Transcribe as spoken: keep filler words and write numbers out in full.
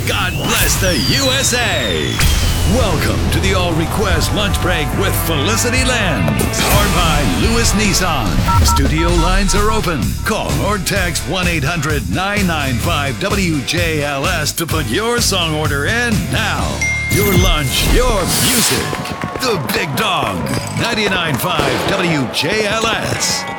God bless the U S A. Welcome to the All Request Lunch Break with Felicity Lynn. Powered by Lewis Nissan. Studio lines are open. Call or text one eight hundred nine nine five W J L S to put your song order in now. Your lunch, your music. The Big Dog. ninety-nine point five W J L S.